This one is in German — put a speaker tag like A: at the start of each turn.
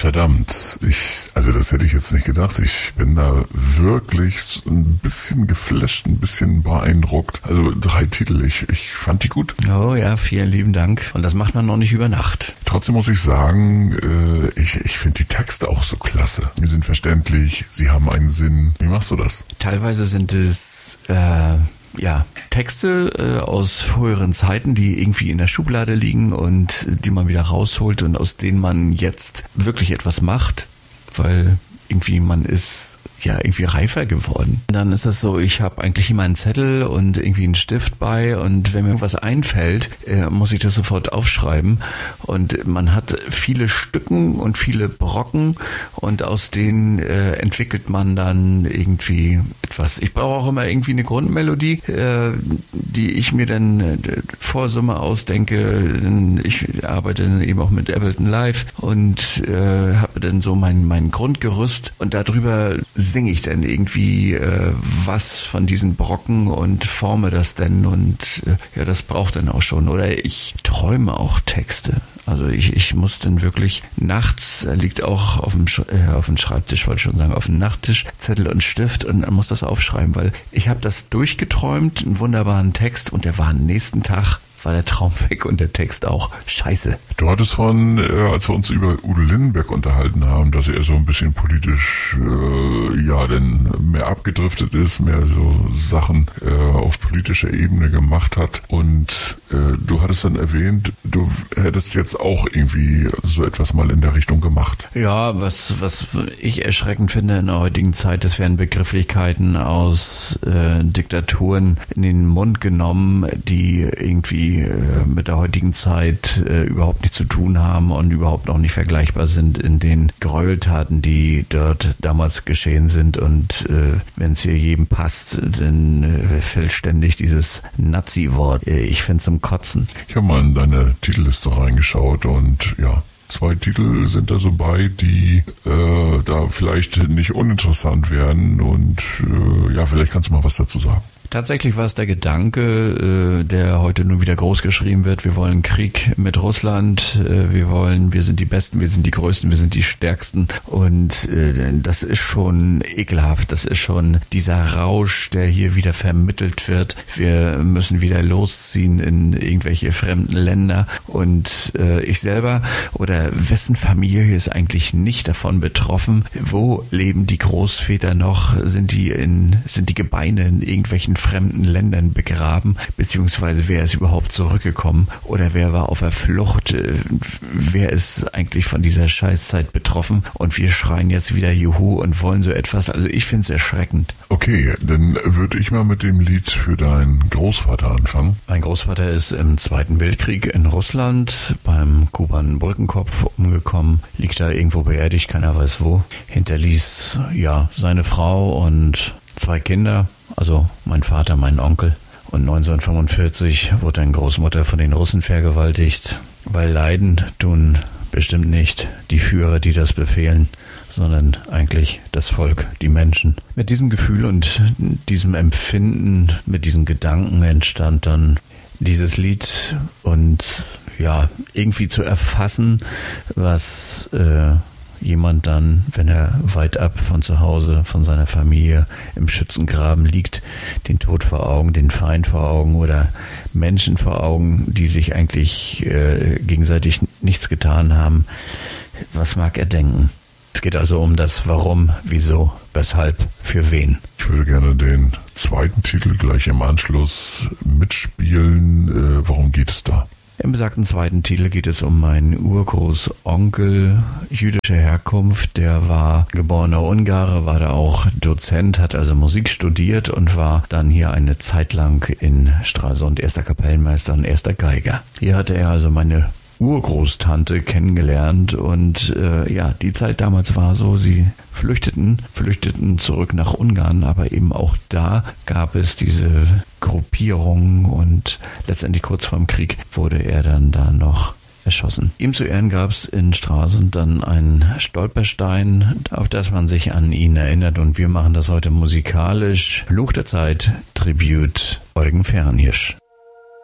A: Verdammt, also das hätte ich jetzt nicht gedacht. Ich bin da wirklich ein bisschen geflasht, ein bisschen beeindruckt. Also 3 Titel, ich fand die gut.
B: Oh ja, vielen lieben Dank. Und das macht man noch nicht über Nacht.
A: Trotzdem muss ich sagen, ich finde die Texte auch so klasse. Die sind verständlich, sie haben einen Sinn. Wie machst du das?
B: Teilweise sind es Texte aus früheren Zeiten, die irgendwie in der Schublade liegen und die man wieder rausholt und aus denen man jetzt wirklich etwas macht, weil irgendwie man ist irgendwie reifer geworden. Dann ist das so, ich habe eigentlich immer einen Zettel und irgendwie einen Stift bei und wenn mir irgendwas einfällt, muss ich das sofort aufschreiben und man hat viele Stücken und viele Brocken und aus denen entwickelt man dann irgendwie etwas. Ich brauche auch immer irgendwie eine Grundmelodie, die ich mir dann vorsumme ausdenke. Ich arbeite dann eben auch mit Ableton Live und habe dann so mein Grundgerüst und darüber singe ich dann irgendwie was von diesen Brocken und forme das dann und das braucht dann auch schon. Oder ich träume auch Texte. Also ich muss dann wirklich nachts, liegt auch auf dem Schreibtisch, wollte ich schon sagen, auf dem Nachttisch, Zettel und Stift und muss das aufschreiben, weil ich habe das durchgeträumt, einen wunderbaren Text und der war am nächsten Tag, war der Traum weg und der Text auch. Scheiße.
A: Du hattest als wir uns über Udo Lindenberg unterhalten haben, dass er so ein bisschen politisch, denn mehr abgedriftet ist, mehr so Sachen auf politischer Ebene gemacht hat. Und du hattest dann erwähnt, du hättest jetzt auch irgendwie so etwas mal in der Richtung gemacht.
B: Ja, was ich erschreckend finde in der heutigen Zeit, das werden Begrifflichkeiten aus Diktaturen in den Mund genommen, die irgendwie mit der heutigen Zeit überhaupt nichts zu tun haben und überhaupt noch nicht vergleichbar sind in den Gräueltaten, die dort damals geschehen sind. Und wenn es hier jedem passt, dann fällt ständig dieses Nazi-Wort. Ich finde es zum Kotzen.
A: Ich habe mal in deine Titelliste reingeschaut und 2 Titel sind da so bei, die da vielleicht nicht uninteressant werden und vielleicht kannst du mal was dazu sagen.
B: Tatsächlich war es der Gedanke, der heute nun wieder groß geschrieben wird. Wir wollen Krieg mit Russland. Wir sind die Besten, wir sind die Größten, wir sind die Stärksten. Und das ist schon ekelhaft. Das ist schon dieser Rausch, der hier wieder vermittelt wird. Wir müssen wieder losziehen in irgendwelche fremden Länder. Und ich selber oder wessen Familie ist eigentlich nicht davon betroffen? Wo leben die Großväter noch? Sind die Gebeine in irgendwelchen fremden Ländern begraben, beziehungsweise wer ist überhaupt zurückgekommen oder wer war auf der Flucht, wer ist eigentlich von dieser Scheißzeit betroffen und wir schreien jetzt wieder Juhu und wollen so etwas, also ich finde es erschreckend.
A: Okay, dann würde ich mal mit dem Lied für deinen Großvater anfangen.
B: Mein Großvater ist im Zweiten Weltkrieg in Russland beim Kuban-Brückenkopf umgekommen, liegt da irgendwo beerdigt, keiner weiß wo, hinterließ seine Frau und 2 Kinder, also mein Vater, mein Onkel. Und 1945 wurde eine Großmutter von den Russen vergewaltigt, weil leiden tun bestimmt nicht die Führer, die das befehlen, sondern eigentlich das Volk, die Menschen. Mit diesem Gefühl und diesem Empfinden, mit diesen Gedanken entstand dann dieses Lied und irgendwie zu erfassen, was jemand dann, wenn er weit ab von zu Hause, von seiner Familie im Schützengraben liegt, den Tod vor Augen, den Feind vor Augen oder Menschen vor Augen, die sich eigentlich gegenseitig nichts getan haben, was mag er denken? Es geht also um das Warum, Wieso, Weshalb, für wen.
A: Ich würde gerne den 2. Titel gleich im Anschluss mitspielen. Worum geht es da?
B: Im besagten 2. Titel geht es um meinen Urgroßonkel jüdischer Herkunft. Der war geborener Ungare, war da auch Dozent, hat also Musik studiert und war dann hier eine Zeit lang in Stralsund erster Kapellmeister und erster Geiger. Hier hatte er also meine Urgroßtante kennengelernt und die Zeit damals war so, sie flüchteten zurück nach Ungarn, aber eben auch da gab es diese Gruppierung und letztendlich kurz vorm Krieg wurde er dann da noch erschossen. Ihm zu Ehren gab es in Stralsund dann einen Stolperstein, auf das man sich an ihn erinnert und wir machen das heute musikalisch. Fluch der Zeit, Tribute Eugen Fehrenhirsch.